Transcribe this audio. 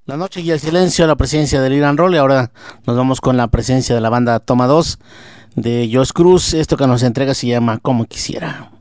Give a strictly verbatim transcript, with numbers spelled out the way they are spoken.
La noche y el silencio, la presencia del Irán Roll. Y ahora nos vamos con la presencia de la banda Toma dos de Jos Cruz. Esto que nos entrega se llama Como Quisiera.